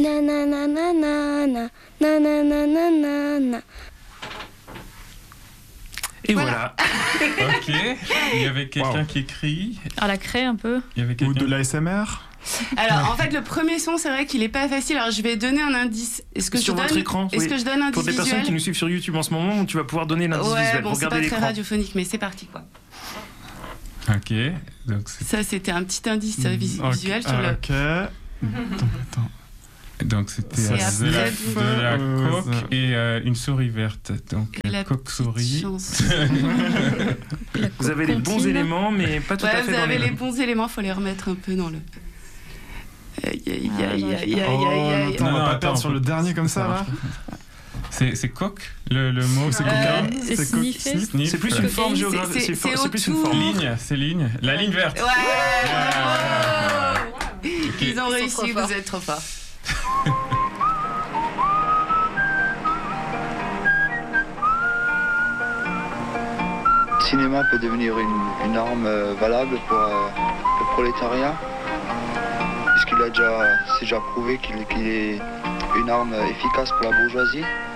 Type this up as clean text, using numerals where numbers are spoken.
nananana, nananana. Et voilà. Ok. Il y avait quelqu'un qui crie. À la craie un peu. Il y avait Ou quelqu'un. de l'ASMR. Alors, en fait, le premier son, c'est vrai qu'il est pas facile. Alors, je vais donner un indice. Est-ce que Sur je votre donne... écran, Est-ce oui. que je donne un indice Pour des personnes visuel? qui nous suivent sur YouTube en ce moment, tu vas pouvoir donner l'indice Ouais, visuel. bon, c'est Regardez pas très l'écran. radiophonique, mais c'est parti, quoi. Ok. Donc c'est. Ça, c'était un petit indice visuel sur le... Ok. Attends. Donc c'était C'est de la, après de la Ouais, coque ça. et une souris verte. Donc Et la coque petite souris. chance. Vous avez les bons éléments, mais pas tout à Ouais, fait vous dans avez les les... bons éléments, faut les remettre un peu dans le... Aïe, aïe, Ah, aïe, j'arrive aïe, pas. aïe, Oh, aïe, aïe. attends, on Non, va pas attends, perdre sur le dernier comme ça, là. C'est coque. Le mot c'est coquin. C'est C'est sniffer. Sniff. C'est plus une forme géographique. c'est C'est plus une autour. forme. Ligne. C'est ligne. La ligne verte. Ouais, Ah. bravo. Ils ont réussi, trop forts. vous êtes trop forts. Le cinéma peut devenir une arme valable pour le prolétariat, puisqu'il c'est déjà prouvé qu'il est une arme efficace pour la bourgeoisie.